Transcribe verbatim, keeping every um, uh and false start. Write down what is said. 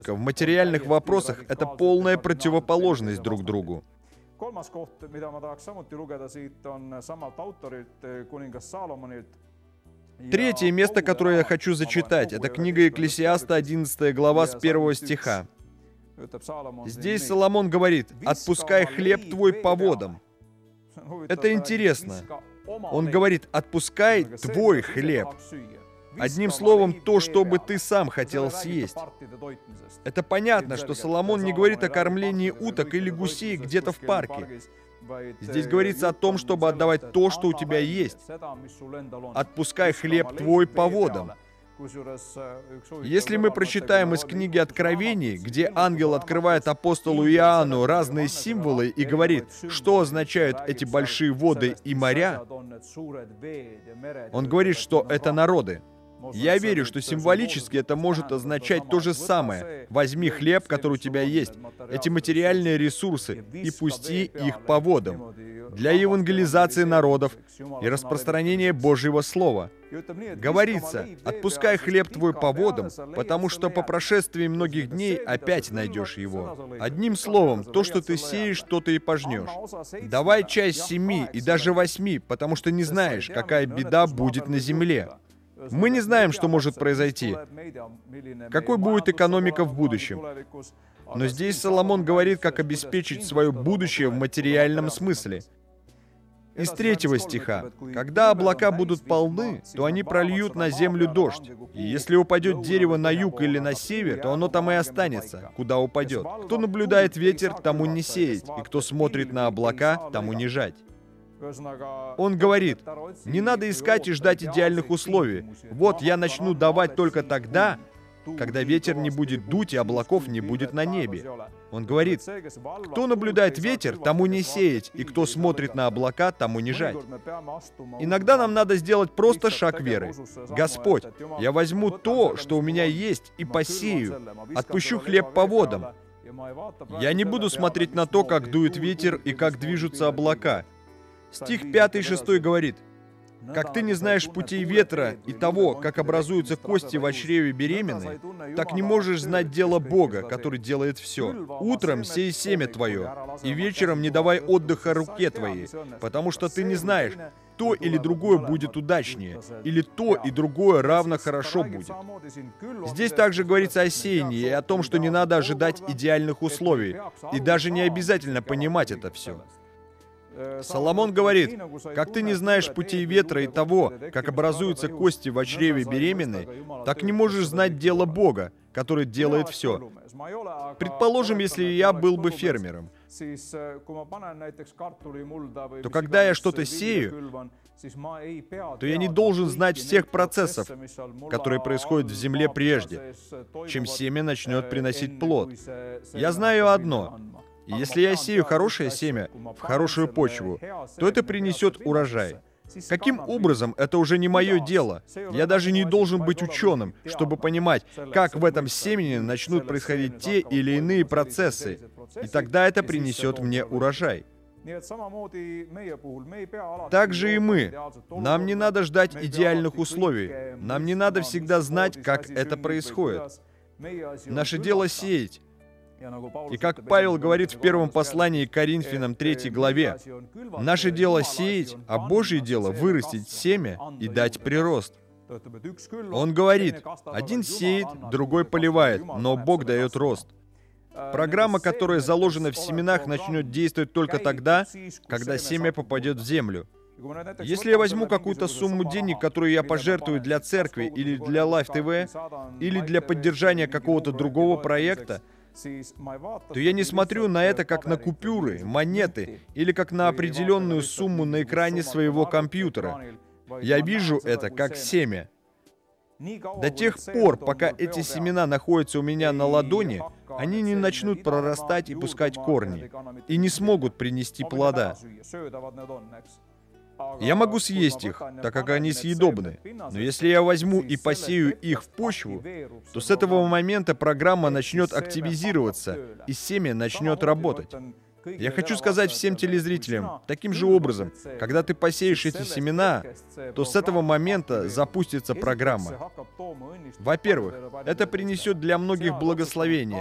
в материальных вопросах — это полная противоположность друг другу. Kolmas koht, mida ma tahaks samuti lugeda siit, on samalt autorilt, kuningas Salomonilt. Третье место, которое я хочу зачитать, это книга Екклесиаста, одиннадцатая глава, с первого стиха. Здесь Соломон говорит: «Отпускай хлеб твой по водам». Это интересно. Он говорит: «Отпускай твой хлеб». Одним словом, то, что бы ты сам хотел съесть. Это понятно, что Соломон не говорит о кормлении уток или гусей где-то в парке. Здесь говорится о том, чтобы отдавать то, что у тебя есть. «Отпускай хлеб твой по водам». Если мы прочитаем из книги Откровений, где ангел открывает апостолу Иоанну разные символы и говорит, что означают эти большие воды и моря, он говорит, что это народы. Я верю, что символически это может означать то же самое. Возьми хлеб, который у тебя есть, эти материальные ресурсы, и пусти их по водам для евангелизации народов и распространения Божьего Слова. Говорится: «Отпускай хлеб твой по водам, потому что по прошествии многих дней опять найдешь его». Одним словом, то, что ты сеешь, то ты и пожнешь. Давай часть семи и даже восьми, потому что не знаешь, какая беда будет на земле. Мы не знаем, что может произойти, какой будет экономика в будущем. Но здесь Соломон говорит, как обеспечить свое будущее в материальном смысле. Из третьего стиха. «Когда облака будут полны, то они прольют на землю дождь. И если упадет дерево на юг или на север, то оно там и останется, куда упадет. Кто наблюдает ветер, тому не сеять, и кто смотрит на облака, тому не жать». Он говорит: не надо искать и ждать идеальных условий. Вот я начну давать только тогда, когда ветер не будет дуть и облаков не будет на небе. Он говорит: кто наблюдает ветер, тому не сеять, и кто смотрит на облака, тому не жать. Иногда нам надо сделать просто шаг веры. Господь, я возьму то, что у меня есть, и посею, отпущу хлеб по водам. Я не буду смотреть на то, как дует ветер и как движутся облака. Стих пятый и шестой говорит: «Как ты не знаешь путей ветра и того, как образуются кости в чреве беременной, так не можешь знать дело Бога, который делает все. Утром сей семя твое, и вечером не давай отдыха руке твоей, потому что ты не знаешь, то или другое будет удачнее, или то и другое равно хорошо будет». Здесь также говорится о сеянии и о том, что не надо ожидать идеальных условий, и даже не обязательно понимать это все. Соломон говорит: «Как ты не знаешь путей ветра и того, как образуются кости в чреве беременной, так не можешь знать дело Бога, который делает все». Предположим, если я был бы фермером, то когда я что-то сею, то я не должен знать всех процессов, которые происходят в земле прежде, чем семя начнет приносить плод. Я знаю одно: и если я сею хорошее семя в хорошую почву, то это принесет урожай. Каким образом, это уже не мое дело. Я даже не должен быть ученым, чтобы понимать, как в этом семени начнут происходить те или иные процессы, и тогда это принесет мне урожай. Так же и мы. Нам не надо ждать идеальных условий. Нам не надо всегда знать, как это происходит. Наше дело сеять. И как Павел говорит в первом послании к Коринфянам третьей главе, наше дело сеять, а Божье дело вырастить семя и дать прирост. Он говорит: один сеет, другой поливает, но Бог дает рост. Программа, которая заложена в семенах, начнет действовать только тогда, когда семя попадет в землю. Если я возьму какую-то сумму денег, которую я пожертвую для церкви или для Life ти ви, или для поддержания какого-то другого проекта, то я не смотрю на это как на купюры, монеты или как на определенную сумму на экране своего компьютера. Я вижу это как семя. До тех пор, пока эти семена находятся у меня на ладони, они не начнут прорастать и пускать корни, и не смогут принести плода. Я могу съесть их, так как они съедобны. Но если я возьму и посею их в почву, то с этого момента программа начнет активизироваться, и семя начнет работать. Я хочу сказать всем телезрителям, таким же образом, когда ты посеешь эти семена, то с этого момента запустится программа. Во-первых, это принесет для многих благословение.